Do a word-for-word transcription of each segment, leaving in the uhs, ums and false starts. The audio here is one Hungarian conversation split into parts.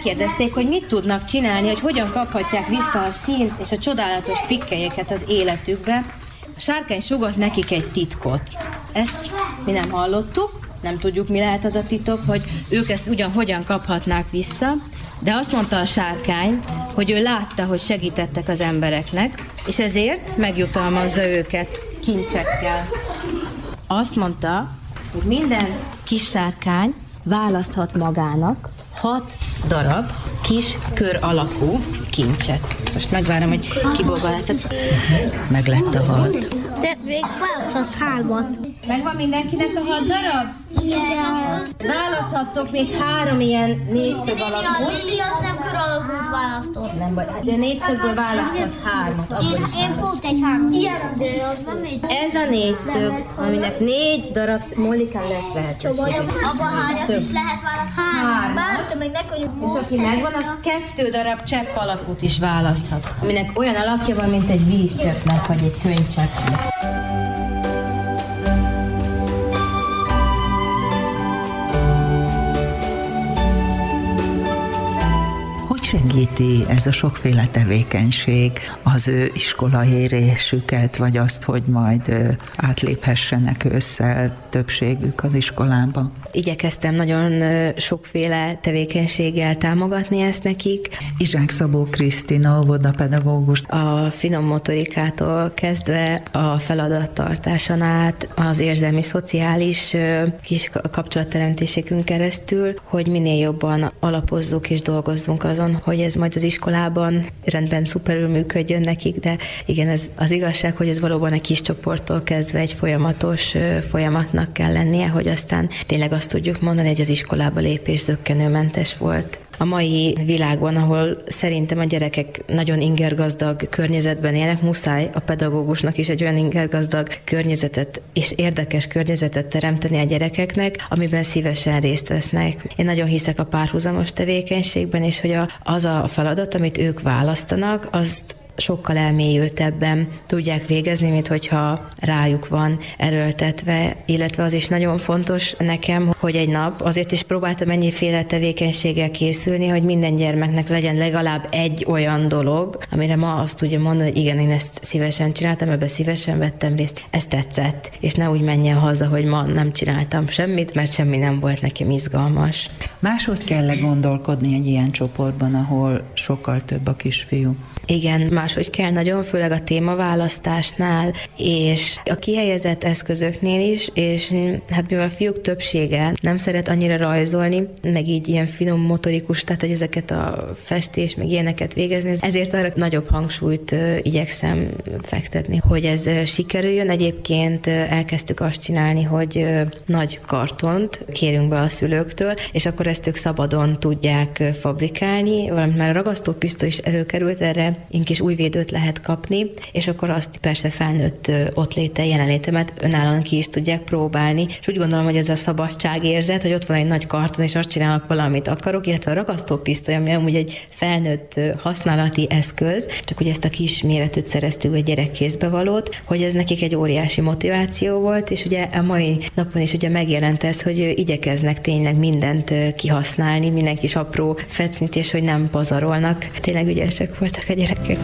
megkérdezték, hogy mit tudnak csinálni, hogy hogyan kaphatják vissza a színt és a csodálatos pikkelyeket az életükbe. A sárkány sugott nekik egy titkot. Ezt mi nem hallottuk, nem tudjuk, mi lehet az a titok, hogy ők ezt ugyan hogyan kaphatnák vissza, de azt mondta a sárkány, hogy ő látta, hogy segítettek az embereknek, és ezért megjutalmazza őket kincsekkel. Azt mondta, hogy minden kis sárkány választhat magának hat darab kis kör alakú kincset. Most megvárom, hogy kibogalászat. Meg lett a hat. De még választhatsz hármat. Megvan mindenkinek a hat darab? Igen. Választhattok még három ilyen négyszög alakú. Lili az nem kör alakút választott. Nem baj, de négyszögből választhatsz hármat. Abból is Én pont egy hármat. Igen, de az nem négy. Ez a négyszög, aminek négy darab, Mollikán lesz lehetőség. Abban hányat is lehet választani? Hármat. És aki megvan, az kettő darab csepp alakút is választhat, aminek olyan alakja van, mint egy vízcseppnek, vagy egy könycseppnek. Segíti ez a sokféle tevékenység az ő iskolaérésüket, vagy azt, hogy majd átléphessenek ősszel többségük az iskolában? Igyekeztem nagyon sokféle tevékenységgel támogatni ezt nekik. Izsák Szabó Krisztina, óvodapedagógus. A finom motorikától kezdve a feladattartáson át, az érzelmi, szociális kis kapcsolatteremtésükön keresztül, hogy minél jobban alapozzuk és dolgozzunk azon, hogy ez majd az iskolában rendben szuperül működjön nekik, de igen, ez az igazság, hogy ez valóban egy kis csoporttól kezdve egy folyamatos folyamatnak kell lennie, hogy aztán tényleg azt tudjuk mondani, hogy az iskolába lépés zökkenőmentes volt. A mai világban, ahol szerintem a gyerekek nagyon ingergazdag környezetben élnek, muszáj a pedagógusnak is egy olyan ingergazdag környezetet és érdekes környezetet teremteni a gyerekeknek, amiben szívesen részt vesznek. Én nagyon hiszek a párhuzamos tevékenységben, és hogy a, az a feladat, amit ők választanak, azt sokkal elmélyültebben tudják végezni, mint hogyha rájuk van erőltetve, illetve az is nagyon fontos nekem, hogy egy nap azért is próbáltam ennyiféle tevékenységgel készülni, hogy minden gyermeknek legyen legalább egy olyan dolog, amire ma azt tudja mondani, hogy igen, én ezt szívesen csináltam, ebbe szívesen vettem részt, ez tetszett, és ne úgy menjen haza, hogy ma nem csináltam semmit, mert semmi nem volt nekem izgalmas. Máshogy kell gondolkodni egy ilyen csoportban, ahol sokkal több a kisfiú? Igen, máshogy kell nagyon, főleg a témaválasztásnál, és a kihelyezett eszközöknél is, és hát mivel a fiúk többsége nem szeret annyira rajzolni, meg így ilyen finom motorikus, tehát hogy ezeket a festés, meg ilyeneket végezni, ezért arra nagyobb hangsúlyt igyekszem fektetni, hogy ez sikerüljön. Egyébként elkezdtük azt csinálni, hogy nagy kartont kérünk be a szülőktől, és akkor ezt ők szabadon tudják fabrikálni, valamint már a ragasztópisztoly is előkerült, erre én kis új védőt lehet kapni, és akkor azt persze felnőtt ott léte, jelenlétemet önállóan ki is tudják próbálni. És úgy gondolom, hogy ez a szabadságérzet, hogy ott van egy nagy karton, és azt csinálok valamit akarok, illetve a ragasztópisztoly, ami amúgy egy felnőtt használati eszköz, csak hogy ezt a kis méretűt szereztük egy gyerekkézbe valót, hogy ez nekik egy óriási motiváció volt, és ugye a mai napon is ugye megjelent ez, hogy igyekeznek tényleg mindent kihasználni, minden kis apró fecnit, és hogy nem pazarolnak. Tényleg ügyesek voltak a gyerekek.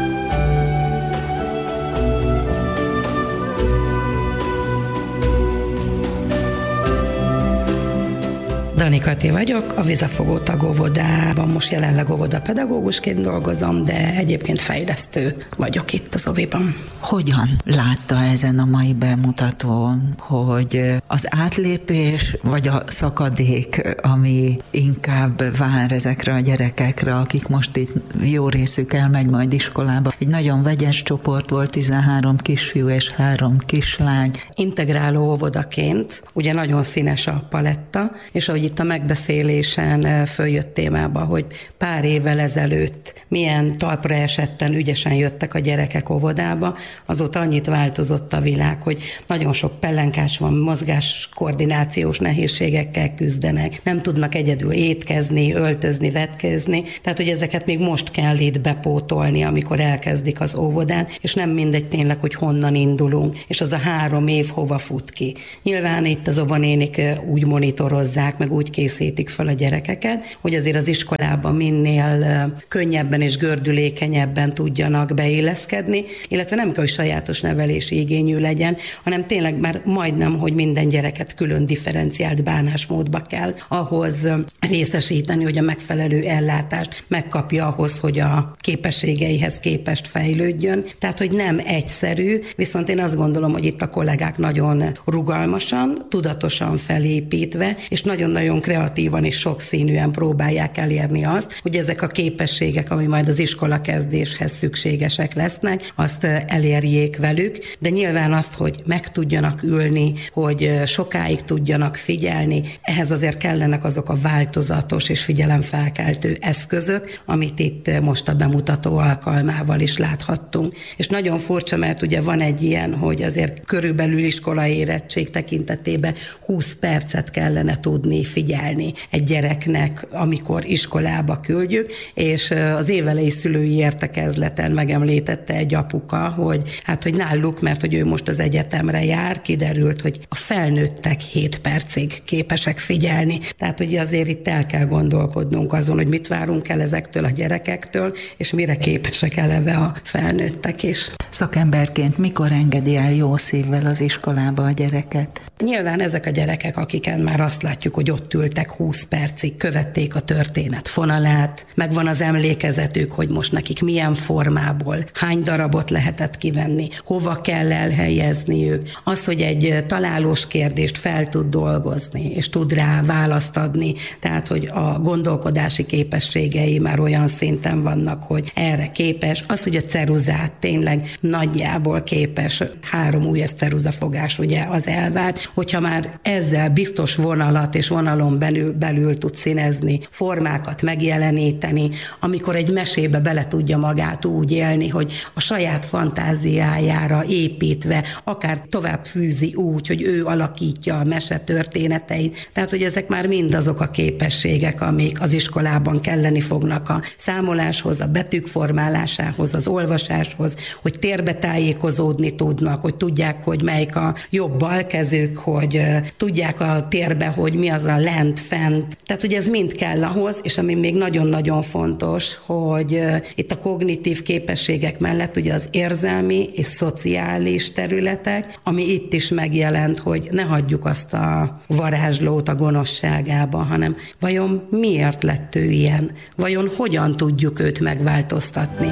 Dani Kati vagyok, a Vizafogó tagóvodában most jelenleg óvodapedagógusként dolgozom, de egyébként fejlesztő vagyok itt az óviban. Hogyan látta ezen a mai bemutatón, hogy az átlépés vagy a szakadék, ami inkább vár ezekre a gyerekekre, akik most itt jó részük elmegy majd iskolába. Egy nagyon vegyes csoport volt, tizenhárom kisfiú és három kislány. Integráló óvodaként ugye nagyon színes a paletta, és ahogy itt a megbeszélésen följött témába, hogy pár évvel ezelőtt milyen talpra esetten ügyesen jöttek a gyerekek óvodába, azóta annyit változott a világ, hogy nagyon sok pellenkás van, mozgáskoordinációs nehézségekkel küzdenek, nem tudnak egyedül étkezni, öltözni, vetkezni, tehát hogy ezeket még most kell itt bepótolni, amikor elkezdik az óvodán, és nem mindegy tényleg, hogy honnan indulunk, és az a három év hova fut ki. Nyilván itt az óvonénik úgy monitorozzák, meg úgy úgy készítik fel a gyerekeket, hogy azért az iskolában minél könnyebben és gördülékenyebben tudjanak beilleszkedni, illetve nem kell, hogy sajátos nevelési igényű legyen, hanem tényleg már majdnem, hogy minden gyereket külön differenciált bánásmódba kell ahhoz részesíteni, hogy a megfelelő ellátást megkapja ahhoz, hogy a képességeihez képest fejlődjön. Tehát, hogy nem egyszerű, viszont én azt gondolom, hogy itt a kollégák nagyon rugalmasan, tudatosan felépítve, és nagyon-nagyon kreatívan és sokszínűen próbálják elérni azt, hogy ezek a képességek, ami majd az iskola kezdéshez szükségesek lesznek, azt elérjék velük, de nyilván azt, hogy meg tudjanak ülni, hogy sokáig tudjanak figyelni, ehhez azért kellenek azok a változatos és figyelemfelkeltő eszközök, amit itt most a bemutató alkalmával is láthattunk. És nagyon furcsa, mert ugye van egy ilyen, hogy azért körülbelül iskolai érettség tekintetében húsz percet kellene tudni figyelni egy gyereknek, amikor iskolába küldjük, és az évelei szülői értekezleten megemlítette egy apuka, hogy hát, hogy náluk, mert hogy ő most az egyetemre jár, kiderült, hogy a felnőttek hét percig képesek figyelni. Tehát ugye azért itt el kell gondolkodnunk azon, hogy mit várunk el ezektől a gyerekektől, és mire képesek eleve a felnőttek is. Szakemberként mikor engedi el jó szívvel az iskolába a gyereket? Nyilván ezek a gyerekek, akiken már azt látjuk, hogy ott ültek húsz percig, követték a történet fonalát, megvan az emlékezetük, hogy most nekik milyen formából, hány darabot lehetett kivenni, hova kell elhelyezniük. Az, hogy egy találós kérdést fel tud dolgozni, és tud rá választ adni, tehát, hogy a gondolkodási képességei már olyan szinten vannak, hogy erre képes. Az, hogy a ceruzát tényleg nagyjából képes, három ujjas ceruzafogás ugye az elvárt, hogyha már ezzel biztos vonalat és vonalon belül, belül tud színezni, formákat megjeleníteni, amikor egy mesébe bele tudja magát úgy élni, hogy a saját fantáziájára építve, akár tovább fűzi úgy, hogy ő alakítja a mese történeteit. Tehát, hogy ezek már mind azok a képességek, amik az iskolában kelleni fognak a számoláshoz, a betűk formálásához, az olvasáshoz, hogy térbe tájékozódni tudnak, hogy tudják, hogy melyik a jobb balkezük, hogy tudják a térbe, hogy mi az a lent, fent. Tehát, hogy ez mind kell ahhoz, és ami még nagyon-nagyon fontos, hogy itt a kognitív képességek mellett ugye az érzelmi és szociális területek, ami itt is megjelent, hogy ne hagyjuk azt a varázslót a gonoszságába, hanem vajon miért lett ő ilyen? Vajon hogyan tudjuk őt megváltoztatni?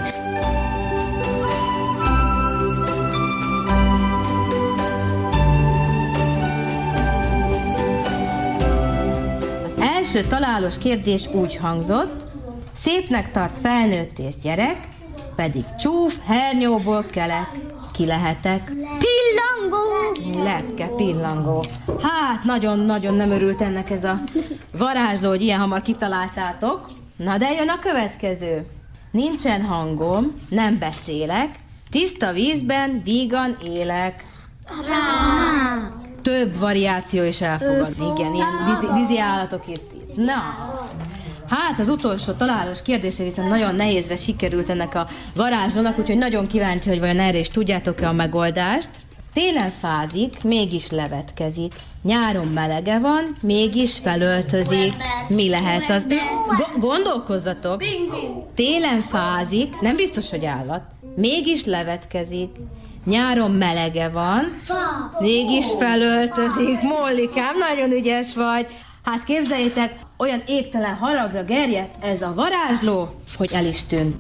Az első találós kérdés úgy hangzott: szépnek tart felnőtt és gyerek, pedig csúf hernyóból kelek, ki lehetek? Pillangó! Lepke, pillangó. Hát, nagyon-nagyon nem örült ennek ez a varázsló, hogy ilyen hamar kitaláltátok. Na de jön a következő. Nincsen hangom, nem beszélek, tiszta vízben vígan élek. Rá! Több variáció is elfogadni, igen, ilyen vízi, vízi állatok itt. Na, hát az utolsó találós kérdése viszont nagyon nehézre sikerült ennek a varázslónak, úgyhogy nagyon kíváncsi, hogy vajon erre is tudjátok-e a megoldást. Télen fázik, mégis levetkezik. Nyáron melege van, mégis felöltözik. Mi lehet az? Go- gondolkozzatok. Télen fázik, nem biztos, hogy állat. Mégis levetkezik. Nyáron melege van, mégis felöltözik. Mollikám, nagyon ügyes vagy. Hát képzeljétek, olyan égtelen haragra gerjedt ez a varázsló, hogy el is tűnt.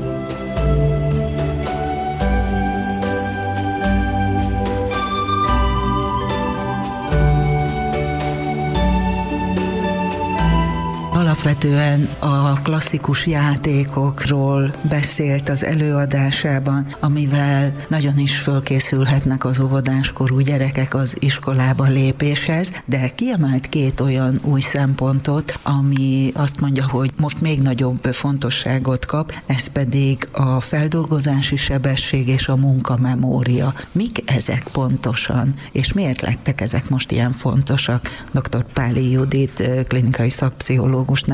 Alapvetően a klasszikus játékokról beszélt az előadásában, amivel nagyon is fölkészülhetnek az óvodáskorú gyerekek az iskolába lépéshez, de kiemelt két olyan új szempontot, ami azt mondja, hogy most még nagyobb fontosságot kap, ez pedig a feldolgozási sebesség és a munkamemória. Mik ezek pontosan, és miért lettek ezek most ilyen fontosak? doktor Páli Judit, klinikai szakpszichológusnál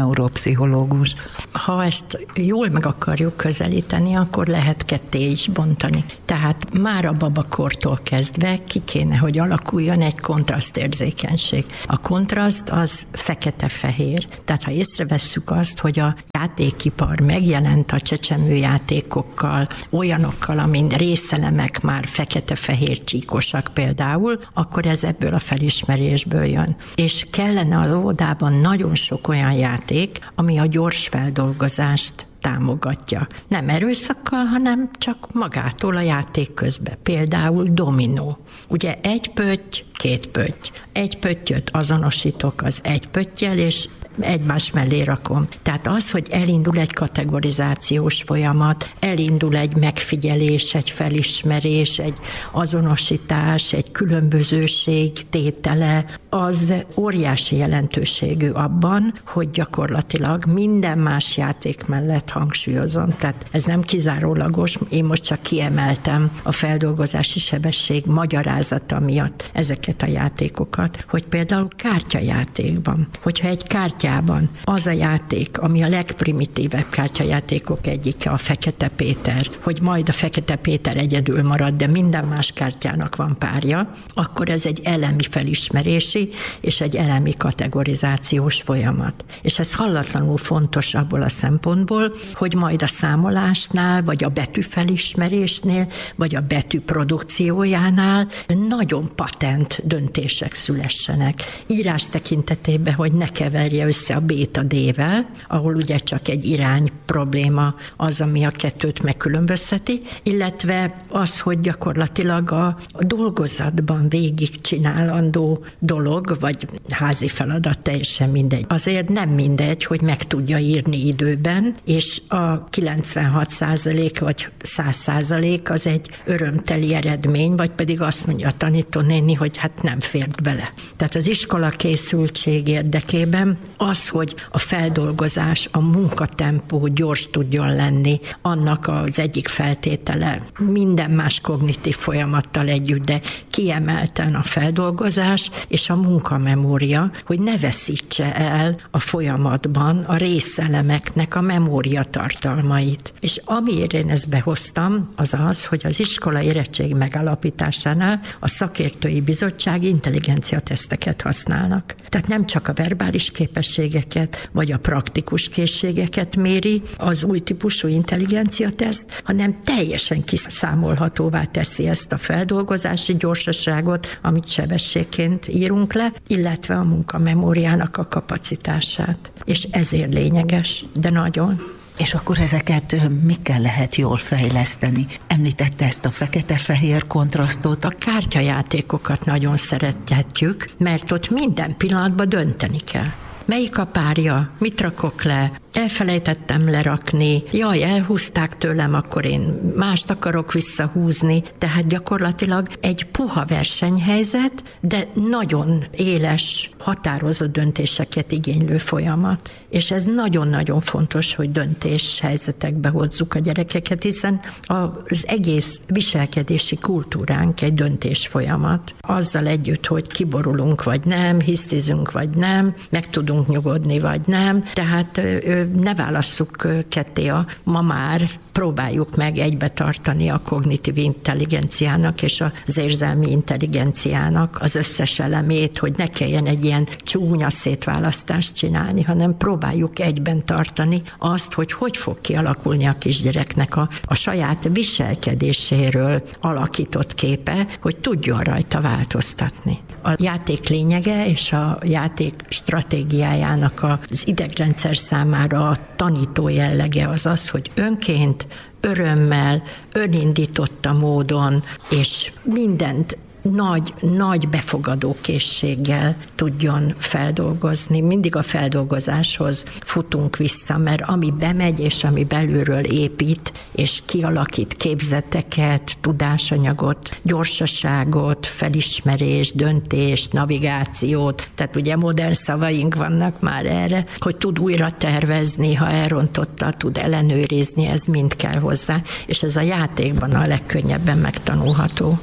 neuropszichológus. Ha ezt jól meg akarjuk közelíteni, akkor lehet ketté is bontani. Tehát már a babakortól kezdve ki kéne, hogy alakuljon egy kontrasztérzékenység. A kontraszt az fekete-fehér. Tehát ha észrevesszük azt, hogy a játékipar megjelent a csecsemőjátékokkal, olyanokkal, amin részelemek már fekete-fehér csíkosak például, akkor ez ebből a felismerésből jön. És kellene az óvodában nagyon sok olyan játék, ami a gyors feldolgozást támogatja. Nem erőszakkal, hanem csak magától a játék közben. Például dominó. Ugye egy pötty, két pötty. Egy pöttyöt azonosítok az egy pöttyel, és egymás mellé rakom. Tehát az, hogy elindul egy kategorizációs folyamat, elindul egy megfigyelés, egy felismerés, egy azonosítás, egy különbözőség tétele, az óriási jelentőségű abban, hogy gyakorlatilag minden más játék mellett hangsúlyozom. Tehát ez nem kizárólagos, én most csak kiemeltem a feldolgozási sebesség magyarázata miatt ezeket a játékokat, hogy például kártyajátékban, hogyha egy kártyában az a játék, ami a legprimitívebb kártyajátékok egyike, a Fekete Péter, hogy majd a Fekete Péter egyedül marad, de minden más kártyának van párja, akkor ez egy elemi felismerési és egy elemi kategorizációs folyamat. És ez hallatlanul fontos abból a szempontból, hogy majd a számolásnál, vagy a betűfelismerésnél, vagy a betű produkciójánál nagyon patent döntések szülessenek. Írás tekintetében, hogy ne keverje össze a B-t a D-vel, ahol ugye csak egy irány probléma az, ami a kettőt megkülönbözteti, illetve az, hogy gyakorlatilag a, a dolgozatban végig csinálandó dolog, vagy házi feladat, teljesen mindegy. Azért nem mindegy, hogy meg tudja írni időben, és a kilencvenhat százalék vagy száz százalék az egy örömteli eredmény, vagy pedig azt mondja a tanítónéni, hogy hát nem fért bele. Tehát az iskola készültség érdekében az, hogy a feldolgozás, a munkatempó gyors tudjon lenni, annak az egyik feltétele minden más kognitív folyamattal együtt, de kiemelten a feldolgozás és a munkamemória, hogy ne veszítse el a folyamatban a részelemeknek a memória tartalmait. És amiért én ezt behoztam, az az, hogy az iskola érettség megállapításánál a szakértői bizottság intelligenciateszteket használnak. Tehát nem csak a verbális képességeket, vagy a praktikus készségeket méri az új típusú intelligenciateszt, hanem teljesen kiszámolhatóvá teszi ezt a feldolgozási gyorsaságot, amit sebességként írunk le, illetve a munkamemóriának a kapacitását. És ezért lényeges, de nagyon. És akkor ezeket mikkel lehet jól fejleszteni? Említette ezt a fekete-fehér kontrasztot. A kártyajátékokat nagyon szeretjük, mert ott minden pillanatban dönteni kell. Melyik a párja? Mit rakok le? Elfelejtettem lerakni, jaj, elhúzták tőlem, akkor én mást akarok visszahúzni. Tehát gyakorlatilag egy puha versenyhelyzet, de nagyon éles, határozott döntéseket igénylő folyamat. És ez nagyon-nagyon fontos, hogy döntéshelyzetekbe hozzuk a gyerekeket, hiszen az egész viselkedési kultúránk egy döntésfolyamat. Azzal együtt, hogy kiborulunk vagy nem, hisztizünk vagy nem, meg tudunk nyugodni vagy nem, tehát ne válasszuk ketté a ma már, próbáljuk meg egybe tartani a kognitív intelligenciának és az érzelmi intelligenciának az összes elemét, hogy ne kelljen egy ilyen csúnya szétválasztást csinálni, hanem próbáljuk egyben tartani azt, hogy hogy fog kialakulni a kisgyereknek a, a saját viselkedéséről alakított képe, hogy tudjon rajta változtatni. A játék lényege és a játék stratégiájának az idegrendszer számára a tanító jellege az az, hogy önként, örömmel, önindította módon, és mindent nagy, nagy befogadó készséggel tudjon feldolgozni. Mindig a feldolgozáshoz futunk vissza, mert ami bemegy, és ami belülről épít, és kialakít képzeteket, tudásanyagot, gyorsaságot, felismerést, döntést, navigációt, tehát ugye modern szavaink vannak már erre, hogy tud újra tervezni, ha elrontotta, tud ellenőrizni, ez mind kell hozzá, és ez a játékban a legkönnyebben megtanulható.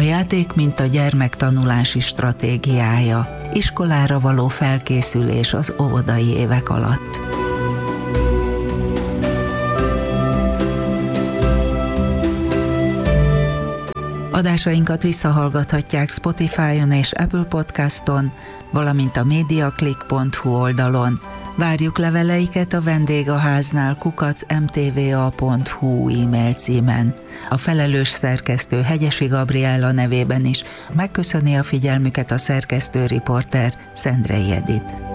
játék, mint a gyermek tanulási stratégiája, iskolára való felkészülés az óvodai évek alatt. Adásainkat visszahallgathatják Spotify-on és Apple Podcaston, valamint a mediaclick pont hu oldalon. Várjuk leveleiket a vendégháznál kukac em té vé a pont hu e-mail címen. A felelős szerkesztő Hegyesi Gabriella nevében is megköszöni a figyelmüket a szerkesztő riporter Szendrei Edith.